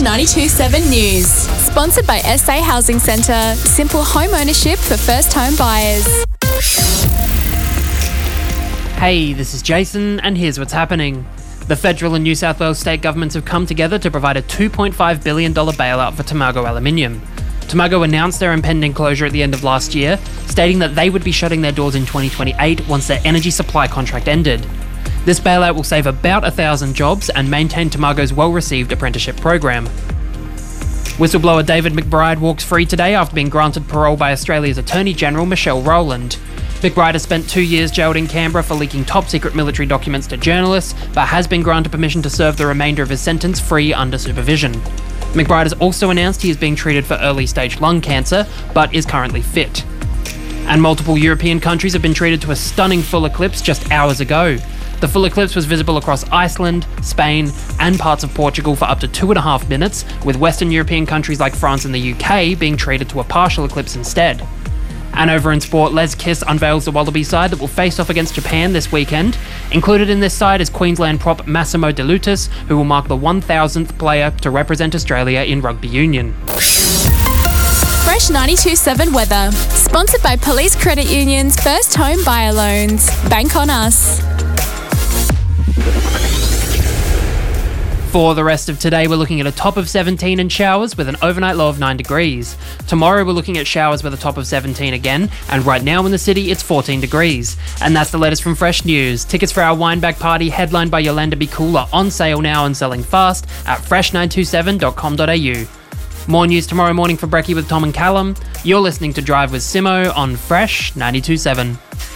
Fresh 92.7 News. Sponsored by SA Housing Centre. Simple home ownership for first home buyers. Hey, this is Jason, and here's what's happening. The federal and New South Wales state governments have come together to provide a $2.5 billion bailout for Tomago Aluminium. Tomago announced their impending closure at the end of last year, stating that they would be shutting their doors in 2028 once their energy supply contract ended. This bailout will save about 1,000 jobs and maintain Tomago's well-received apprenticeship program. Whistleblower David McBride walks free today after being granted parole by Australia's Attorney General Michelle Rowland. McBride has spent 2 years jailed in Canberra for leaking top-secret military documents to journalists, but has been granted permission to serve the remainder of his sentence free under supervision. McBride has also announced he is being treated for early-stage lung cancer, but is currently fit. And multiple European countries have been treated to a stunning full eclipse just hours ago. The full eclipse was visible across Iceland, Spain, and parts of Portugal for up to 2.5 minutes, with Western European countries like France and the UK being treated to a partial eclipse instead. And over in sport, Les Kiss unveils the Wallaby side that will face off against Japan this weekend. Included in this side is Queensland prop Massimo De Lutis, who will mark the 1,000th player to represent Australia in rugby union. Fresh 92.7 weather. Sponsored by Police Credit Union's First Home Buyer Loans. Bank on us. For the rest of today, we're looking at a top of 17 and showers with an overnight low of 9 degrees. Tomorrow, we're looking at showers with a top of 17 again, and right now in the city, it's 14 degrees. And that's the latest from Fresh News. Tickets for our Wineback Party, headlined by Yolanda Be Cool, are on sale now and selling fast at fresh927.com.au. More news tomorrow morning for Brekkie with Tom and Callum. You're listening to Drive with Simo on Fresh 92.7.